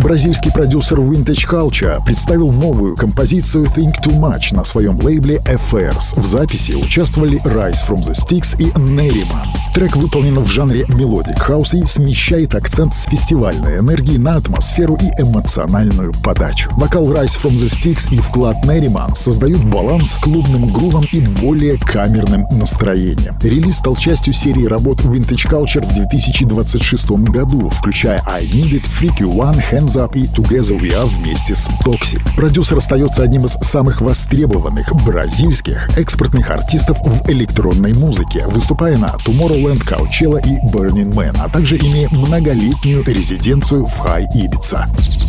Бразильский продюсер Vintage Culture представил новую композицию Think Too Much на своем лейбле Affairs. В записи участвовали Rise from the Sticks и Neriman. Трек выполнен в жанре Melodic House и смещает акцент с фестивальной энергии на атмосферу и эмоциональную подачу. Вокал Rise from the Sticks и вклад Neriman создают баланс с клубным грувом и более камерным настроением. Релиз стал частью серии работ Vintage Culture в 2026 году, включая I Need It, Freaky One, Hands Up и Together We Are вместе с Toxic. Продюсер остается одним из самых востребованных бразильских экспортных артистов в электронной музыке, выступая на Tomorrowland, Coachella и Burning Man, а также имея многолетнюю резиденцию в High Ibiza.